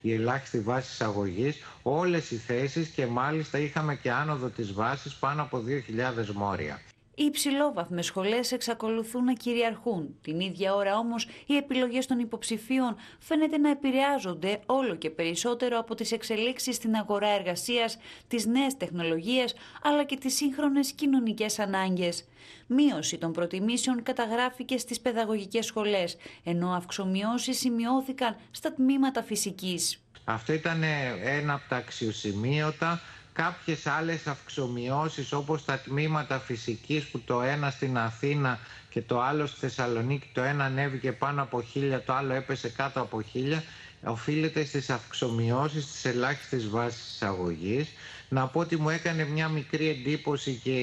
η ελάχιστη βάση εισαγωγής, όλες οι θέσεις και μάλιστα είχαμε και άνοδο της βάσης πάνω από 2.000 μόρια. Οι υψηλόβαθμες σχολές εξακολουθούν να κυριαρχούν. Την ίδια ώρα όμως οι επιλογές των υποψηφίων φαίνεται να επηρεάζονται όλο και περισσότερο από τις εξελίξεις στην αγορά εργασίας, τις νέες τεχνολογίες αλλά και τις σύγχρονες κοινωνικές ανάγκες. Μείωση των προτιμήσεων καταγράφηκε στις παιδαγωγικές σχολές, ενώ αυξομειώσεις σημειώθηκαν στα τμήματα φυσικής. Αυτό ήταν ένα από τα αξιοσημείωτα. Κάποιες άλλες αυξομειώσεις όπως τα τμήματα φυσικής που το ένα στην Αθήνα και το άλλο στη Θεσσαλονίκη, το ένα ανέβηκε πάνω από 1.000, το άλλο έπεσε κάτω από 1.000, οφείλεται στις αυξομειώσεις της ελάχιστης βάσης εισαγωγής. Να πω ότι μου έκανε μια μικρή εντύπωση και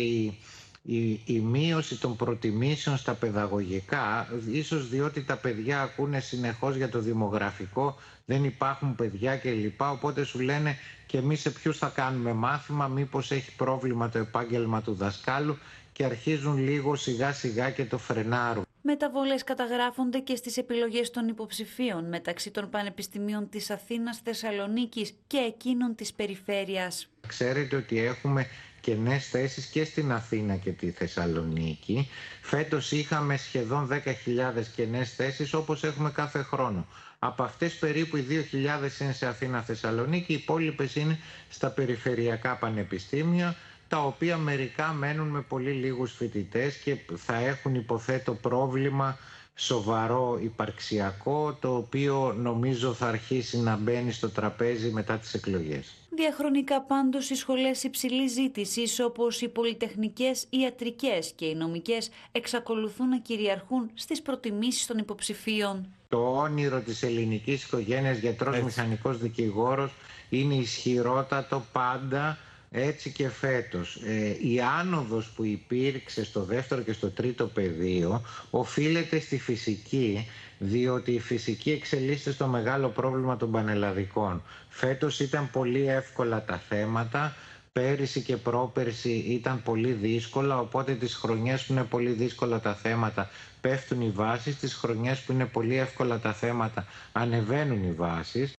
η μείωση των προτιμήσεων στα παιδαγωγικά, ίσως διότι τα παιδιά ακούνε συνεχώς για το δημογραφικό, δεν υπάρχουν παιδιά κλπ. Οπότε σου λένε και εμείς σε ποιους θα κάνουμε μάθημα, μήπως έχει πρόβλημα το επάγγελμα του δασκάλου και αρχίζουν λίγο σιγά σιγά και το φρενάρουν. Μεταβολές καταγράφονται και στις επιλογές των υποψηφίων μεταξύ των πανεπιστημίων της Αθήνας, Θεσσαλονίκης και εκείνων της περιφέρειας. Ξέρετε ότι έχουμε κενές θέσεις και στην Αθήνα και τη Θεσσαλονίκη. Φέτος είχαμε σχεδόν 10.000 κενές θέσεις όπως έχουμε κάθε χρόνο. Από αυτές περίπου οι 2.000 είναι σε Αθήνα, Θεσσαλονίκη, οι υπόλοιπες είναι στα περιφερειακά πανεπιστήμια, τα οποία μερικά μένουν με πολύ λίγους φοιτητές και θα έχουν, υποθέτω, πρόβλημα σοβαρό υπαρξιακό, το οποίο νομίζω θα αρχίσει να μπαίνει στο τραπέζι μετά τις εκλογές. Διαχρονικά πάντως οι σχολές υψηλής ζήτησης όπως οι πολυτεχνικές, οι ιατρικές και οι νομικές εξακολουθούν να κυριαρχούν στις προτιμήσεις των υποψηφίων. Το όνειρο της ελληνικής οικογένειας γιατρός, μηχανικός, δικηγόρος είναι ισχυρότατο πάντα, έτσι και φέτος. Η άνοδος που υπήρξε στο δεύτερο και στο τρίτο πεδίο οφείλεται στη φυσική, διότι η φυσική εξελίσσεται στο μεγάλο πρόβλημα των πανελλαδικών. Φέτος ήταν πολύ εύκολα τα θέματα, πέρυσι και πρόπερσι ήταν πολύ δύσκολα, οπότε τις χρονιές που είναι πολύ δύσκολα τα θέματα πέφτουν οι βάσεις, τις χρονιές που είναι πολύ εύκολα τα θέματα ανεβαίνουν οι βάσεις.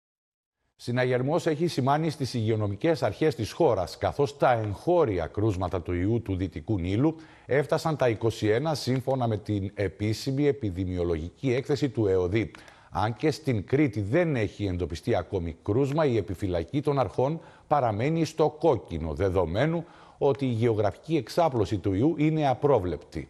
Συναγερμός έχει σημάνει στις υγειονομικές αρχές της χώρας, καθώς τα εγχώρια κρούσματα του ιού του Δυτικού Νείλου έφτασαν τα 21 σύμφωνα με την επίσημη επιδημιολογική έκθεση του ΕΟΔΗ. Αν και στην Κρήτη δεν έχει εντοπιστεί ακόμη κρούσμα, η επιφυλακή των αρχών παραμένει στο κόκκινο, δεδομένου ότι η γεωγραφική εξάπλωση του ιού είναι απρόβλεπτη.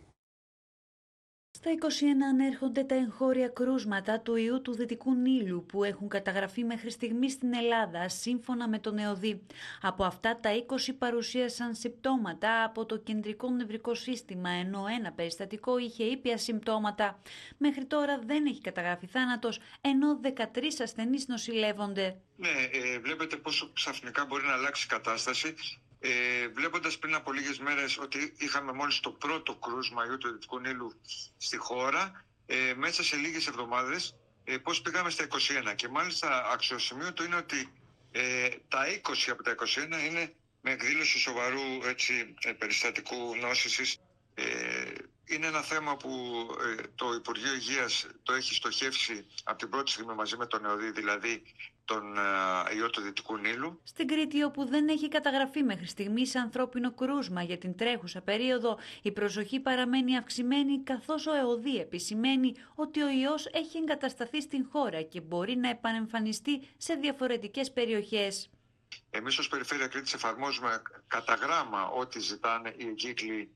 Στα 21 ανέρχονται τα εγχώρια κρούσματα του ιού του Δυτικού Νείλου που έχουν καταγραφεί μέχρι στιγμή στην Ελλάδα, σύμφωνα με τον ΕΟΔΗ. Από αυτά τα 20 παρουσίασαν συμπτώματα από το κεντρικό νευρικό σύστημα, ενώ ένα περιστατικό είχε ήπια συμπτώματα. Μέχρι τώρα δεν έχει καταγραφεί θάνατος, ενώ 13 ασθενείς νοσηλεύονται. Ναι, βλέπετε πόσο ξαφνικά μπορεί να αλλάξει η κατάσταση. Βλέποντας πριν από λίγες μέρες ότι είχαμε μόλις το πρώτο κρούσμα ιού του Δυτικού Νείλου στη χώρα, μέσα σε λίγες εβδομάδες πώς πήγαμε στα 21. Και μάλιστα αξιοσημείωτο είναι ότι τα 20 από τα 21 είναι με εκδήλωση σοβαρού περιστατικού νόσησης. Είναι ένα θέμα που το Υπουργείο Υγείας το έχει στοχεύσει από την πρώτη στιγμή μαζί με τον ΕΟΔΗ, δηλαδή τον ιό του Δυτικού Νείλου. Στην Κρήτη, όπου δεν έχει καταγραφεί μέχρι στιγμής ανθρώπινο κρούσμα για την τρέχουσα περίοδο, η προσοχή παραμένει αυξημένη, καθώς ο ΕΟΔΗ επισημαίνει ότι ο ιός έχει εγκατασταθεί στην χώρα και μπορεί να επανεμφανιστεί σε διαφορετικές περιοχές. Εμείς ως Περιφέρεια Κρήτης εφαρμόζουμε κατά γράμμα ό,τι ζητάνε οι εγκύκλοι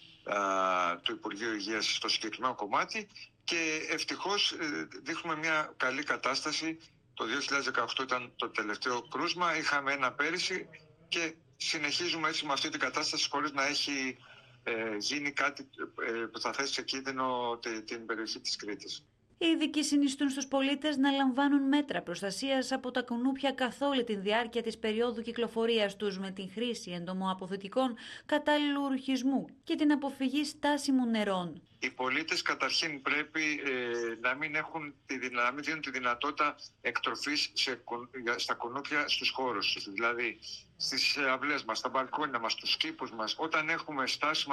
του Υπουργείου Υγείας στο συγκεκριμένο κομμάτι και ευτυχώς δείχνουμε μια καλή κατάσταση. Το 2018 ήταν το τελευταίο κρούσμα, είχαμε ένα πέρυσι και συνεχίζουμε έτσι με αυτή την κατάσταση χωρίς να έχει γίνει κάτι που θα θέσει σε κίνδυνο την περιοχή της Κρήτης. Οι ειδικοί συνιστούν στους πολίτες να λαμβάνουν μέτρα προστασίας από τα κουνούπια καθ' όλη τη διάρκεια της περίοδου κυκλοφορίας τους, με την χρήση εντομοαποθετικών, κατάλληλου ρουχισμού και την αποφυγή στάσιμων νερών. Οι πολίτες καταρχήν πρέπει να μην δίνουν τη δυνατότητα εκτροφής στα κουνούπια στους χώρους τους, δηλαδή στις αυλές μας, στα μπαλκόνια μας, στους κήπους μας. Όταν έχουμε στάσιμα